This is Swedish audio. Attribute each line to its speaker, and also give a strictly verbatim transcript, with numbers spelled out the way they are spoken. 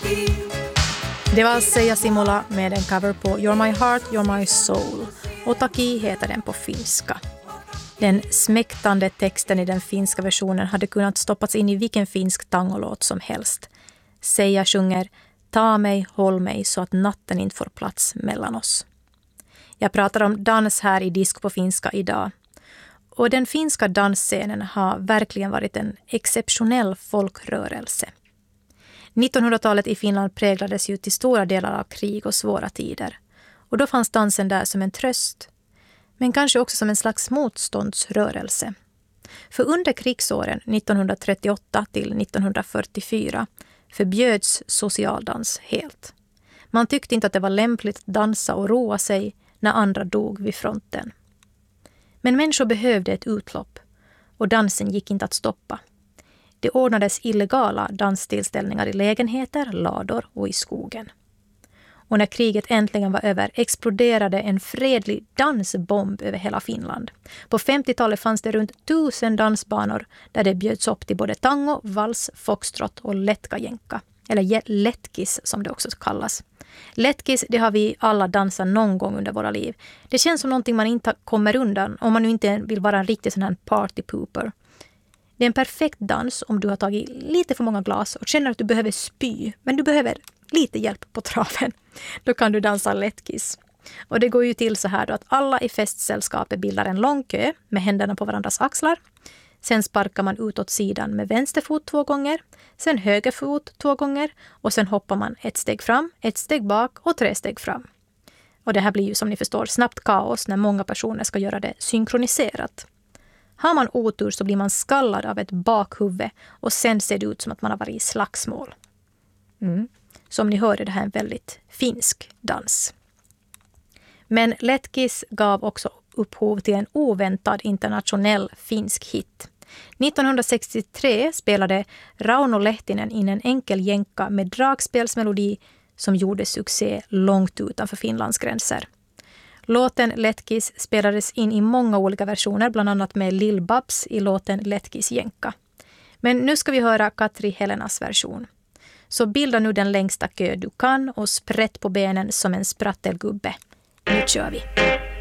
Speaker 1: Det var Seija Simola med en cover på You're My Heart, You're My Soul. Otaki heter den på finska. Den smäktande texten i den finska versionen hade kunnat stoppats in i vilken finsk tangolåt som helst. Seija sjunger "Ta mig, håll mig så att natten inte får plats mellan oss". Jag pratar om dans här i Disco på finska idag. Och den finska dansscenen har verkligen varit en exceptionell folkrörelse. nittonhundratalet i Finland präglades ju till stora delar av krig och svåra tider. Och då fanns dansen där som en tröst. Men kanske också som en slags motståndsrörelse. För under krigsåren nittonhundratrettioåtta till nittonhundrafyrtiofyra förbjöds socialdans helt. Man tyckte inte att det var lämpligt att dansa och roa sig när andra dog vid fronten. Men människor behövde ett utlopp och dansen gick inte att stoppa. Det ordnades illegala danstillställningar i lägenheter, lador och i skogen. Och när kriget äntligen var över exploderade en fredlig dansbomb över hela Finland. På femtiotalet fanns det runt tusen dansbanor där det bjöds upp till både tango, vals, foxtrot och letkajänka. Eller letkis som det också kallas. Letkis, det har vi alla dansat någon gång under våra liv. Det känns som någonting man inte kommer undan om man nu inte vill vara en riktig sån här party pooper. Det är en perfekt dans om du har tagit lite för många glas och känner att du behöver spy. Men du behöver lite hjälp på traven. Då kan du dansa letkis. Och det går ju till så här då att alla i festsällskapet bildar en lång kö med händerna på varandras axlar. Sen sparkar man ut åt sidan med vänster fot två gånger. Sen höger fot två gånger. Och sen hoppar man ett steg fram, ett steg bak och tre steg fram. Och det här blir ju som ni förstår snabbt kaos när många personer ska göra det synkroniserat. Har man otur så blir man skallad av ett bakhuvud och sen ser det ut som att man har varit i slagsmål. Mm. Som ni hörde, det här är en väldigt finsk dans. Men letkis gav också upphov till en oväntad internationell finsk hit. nittonhundrasextiotre spelade Rauno Lehtinen in en enkel jänka med dragspelsmelodi som gjorde succé långt utanför Finlands gränser. Låten Letkis spelades in i många olika versioner, bland annat med Lil Babs i låten Letkis jänka. Men nu ska vi höra Katri Helenas version. Så bilda nu den längsta kö du kan och sprätt på benen som en sprattelgubbe. Nu kör vi!